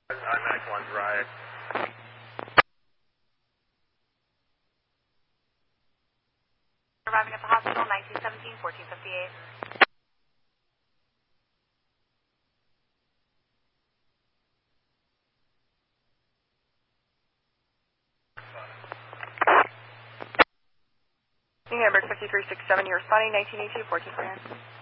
IMAX 1's right. Arriving at the hospital, 1917, 1458. New Hamburg 5367, you're responding, 1982, 1449.